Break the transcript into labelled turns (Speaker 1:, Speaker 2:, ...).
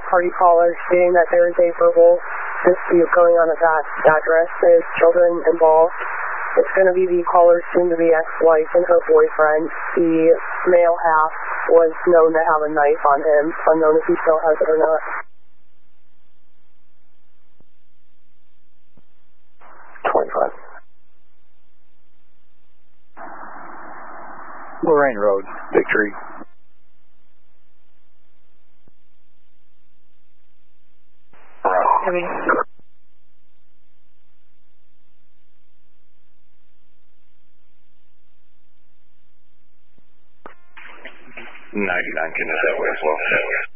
Speaker 1: party caller stating that there is a verbal dispute going on at that address. There's children involved. It's going to be the caller's soon-to-be ex-wife and her boyfriend. The male half was known to have a knife on him, unknown if he still has it or not.
Speaker 2: 25.
Speaker 3: Lorraine Road, Victory.
Speaker 4: Heavy.
Speaker 5: 99 Kenneth West, well.